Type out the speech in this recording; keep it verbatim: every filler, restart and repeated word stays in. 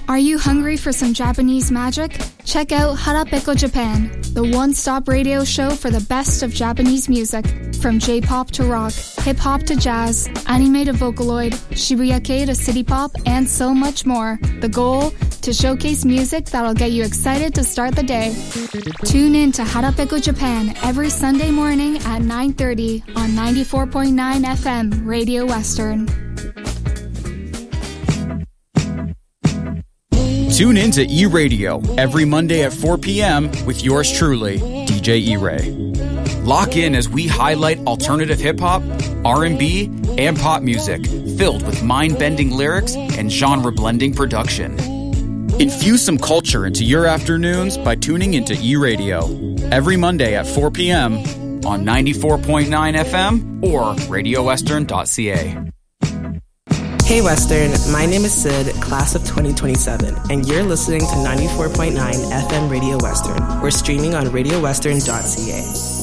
Are you hungry for some Japanese magic? Check out Harapeko Japan, the one-stop radio show for the best of Japanese music. From J-pop to rock, hip-hop to jazz, anime to Vocaloid, Shibuya-kei to city pop, and so much more. The goal? To showcase music that'll get you excited to start the day. Tune in to Harapeko Japan every Sunday morning at nine thirty on ninety-four point nine F M Radio Western. Tune in to E-Radio every Monday at four p.m. with yours truly, D J E-Ray. Lock in as we highlight alternative hip-hop, R and B, and pop music filled with mind-bending lyrics and genre-blending production. Infuse some culture into your afternoons by tuning into E-Radio every Monday at four p.m. on ninety-four point nine F M or radio western dot c a. Hey Western, my name is Sid, class of twenty twenty-seven, and you're listening to ninety-four point nine F M Radio Western. We're streaming on radio western dot c a.